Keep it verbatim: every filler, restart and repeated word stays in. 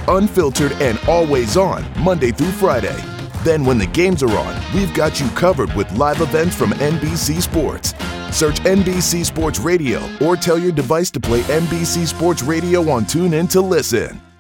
unfiltered and always on Monday through Friday. Then when the games are on, we've got you covered with live events from N B C Sports. Search N B C Sports Radio or tell your device to play N B C Sports Radio on TuneIn to listen.